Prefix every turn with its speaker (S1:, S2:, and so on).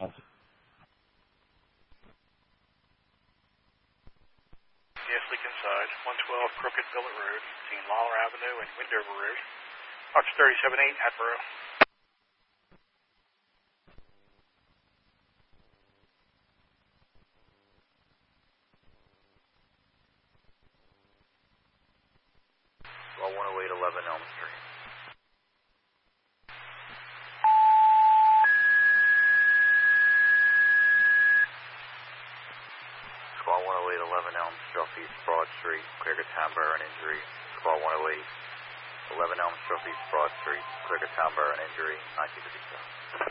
S1: Gas leak inside, 112 Crooked Billet Road, between Lawler Avenue and Windover Road. Fox 37-8, Hatboro.
S2: Squawk 108, 11 Elm Street. Squawk 108, 11 Elm, Southeast Broad Street, clear to town burn injury. Squawk 108, 11 Elm, Southeast Broad Street, clear to town burn injury, 1957.